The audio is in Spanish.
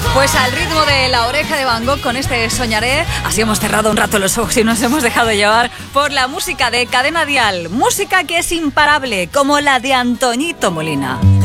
Pues al ritmo de La Oreja de Van Gogh con este Soñaré, así hemos cerrado un rato los ojos y nos hemos dejado llevar por la música de Cadena Dial, música que es imparable, como la de Antoñito Molina.